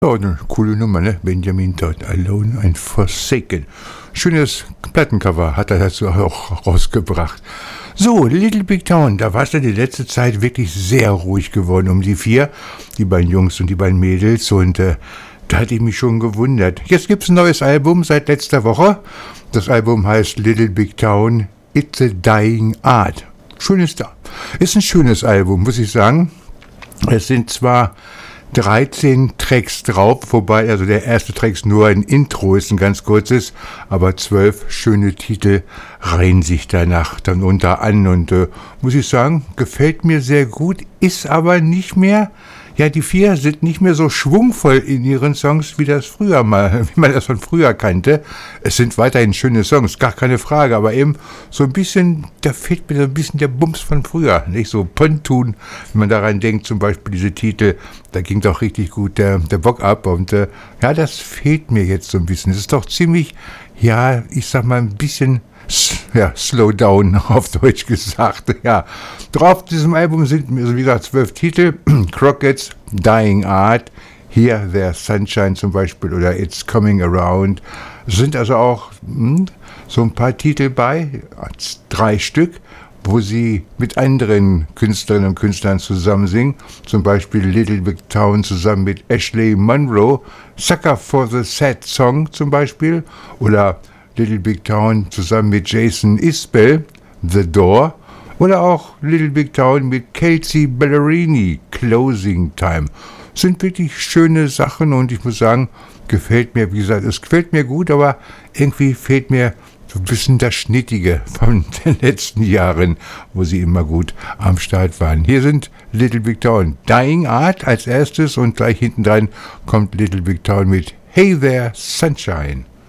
Ja, eine coole Nummer, ne? Benjamin Todd, Alone and Forsaken. Schönes Plattencover hat er dazu auch rausgebracht. So, Little Big Town, da war es ja die letzte Zeit wirklich sehr ruhig geworden um die vier, die beiden Jungs und die beiden Mädels, und da hatte ich mich schon gewundert. Jetzt gibt's ein neues Album seit letzter Woche. Das Album heißt Little Big Town, It's a Dying Art. Schönes da. Ist ein schönes Album, muss ich sagen. Es sind zwar 13 Tracks drauf, wobei also der erste Track ist nur ein Intro, ist ein ganz kurzes, aber 12 schöne Titel reihen sich danach dann unter an, und muss ich sagen, gefällt mir sehr gut, ist aber nicht mehr, ja, die vier sind nicht mehr so schwungvoll in ihren Songs, wie das früher mal, wie man das von früher kannte. Es sind weiterhin schöne Songs, gar keine Frage, aber eben so ein bisschen, da fehlt mir so ein bisschen der Bums von früher, nicht so Pontoon, wenn man daran denkt, zum Beispiel diese Titel, da ging doch richtig gut der Bock ab, und ja, das fehlt mir jetzt so ein bisschen. Es ist doch ziemlich, ja, ich sag mal ein bisschen, ja, slow down, auf Deutsch gesagt. Ja, drauf diesem Album sind, also wie gesagt, 12 Titel. Crockett's, Dying Art, Here There's Sunshine zum Beispiel, oder It's Coming Around. Es sind also auch so ein paar Titel bei, 3 Stück, wo sie mit anderen Künstlerinnen und Künstlern zusammen singen. Zum Beispiel Little Big Town zusammen mit Ashley Monroe, Sucker for the Sad Song zum Beispiel, oder Little Big Town zusammen mit Jason Isbell, The Door, oder auch Little Big Town mit Kelsea Ballerini, Closing Time. Sind wirklich schöne Sachen, und ich muss sagen, gefällt mir, wie gesagt, es gefällt mir gut, aber irgendwie fehlt mir so ein bisschen das Schnittige von den letzten Jahren, wo sie immer gut am Start waren. Hier sind Little Big Town, Dying Art als erstes, und gleich hinten dran kommt Little Big Town mit Hey There Sunshine.